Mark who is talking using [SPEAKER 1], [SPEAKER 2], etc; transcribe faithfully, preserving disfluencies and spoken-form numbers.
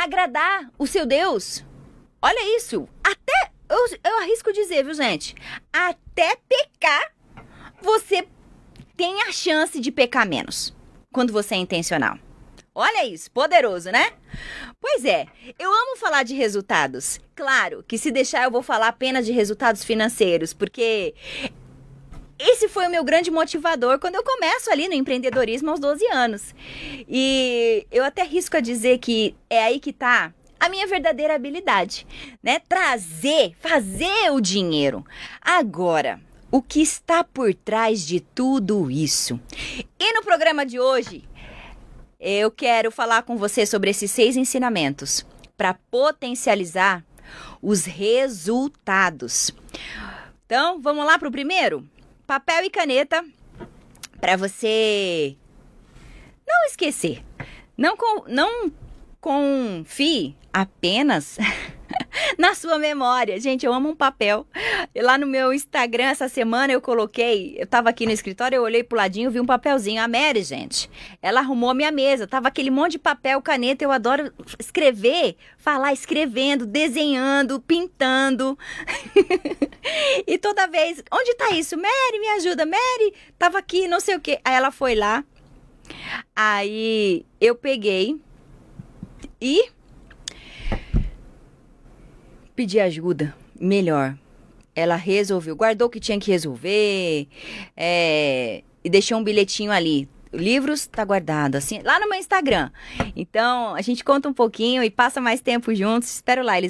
[SPEAKER 1] agradar o seu Deus. Olha isso. Até, eu, eu arrisco dizer, viu, gente? Até pecar, você tem a chance de pecar menos quando você é intencional. Olha isso, poderoso, né? Pois é, eu amo falar de resultados. Claro que se deixar eu vou falar apenas de resultados financeiros, porque esse foi o meu grande motivador quando eu começo ali no empreendedorismo aos doze anos. E eu até risco a dizer que é aí que tá a minha verdadeira habilidade, né? Trazer, fazer o dinheiro. Agora, o que está por trás de tudo isso? E no programa de hoje, eu quero falar com você sobre esses seis ensinamentos para potencializar os resultados. Então, vamos lá para o primeiro? Papel e caneta para você não esquecer. Não, com, não confie apenas na sua memória. Gente, eu amo um papel. Lá no meu Instagram, essa semana, eu coloquei... Eu tava aqui no escritório, eu olhei pro ladinho, vi um papelzinho. A Mary, gente, ela arrumou a minha mesa. Tava aquele monte de papel, caneta. Eu adoro escrever, falar escrevendo, desenhando, pintando. E toda vez... Onde tá isso? Mary, me ajuda. Mary, tava aqui, não sei o quê. Aí ela foi lá. Aí eu peguei e... pedir ajuda, melhor. Ela resolveu, guardou o que tinha que resolver, é, e deixou um bilhetinho ali. Livros tá guardado, assim, lá no meu Instagram. Então, a gente conta um pouquinho e passa mais tempo juntos. Espero lá, eles